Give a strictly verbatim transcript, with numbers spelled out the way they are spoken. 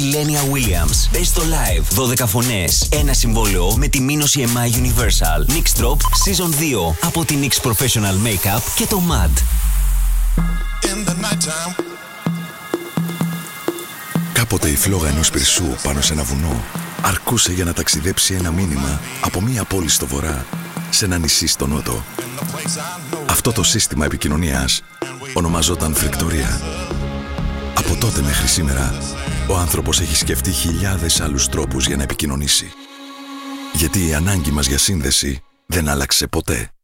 Lenia Williams. Μπες στο live. δώδεκα φωνές. Ένα συμβόλαιο με τη μήνωση εμ άι Universal. Nix Drop Season δύο από τη Nix Professional Makeup και το Mad. Κάποτε η φλόγα ενός πυρσού πάνω σε ένα βουνό αρκούσε για να ταξιδέψει ένα μήνυμα από μία πόλη στο βορρά σε ένα νησί στο νότο. Αυτό το σύστημα επικοινωνίας ονομαζόταν φρικτορία. Από τότε μέχρι σήμερα, ο άνθρωπος έχει σκεφτεί χιλιάδες άλλους τρόπους για να επικοινωνήσει. Γιατί η ανάγκη μας για σύνδεση δεν άλλαξε ποτέ.